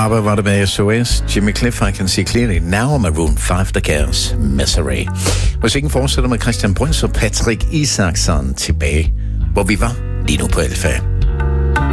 ABBA var det med SOS. Jimmy Cliff, I Can See Clearly. Now Maroon 5, The Chaos, Misery. Musikken fortsætter med Christian Brøns og Patrick Isaksson tilbage, hvor vi var lige nu på Alfa.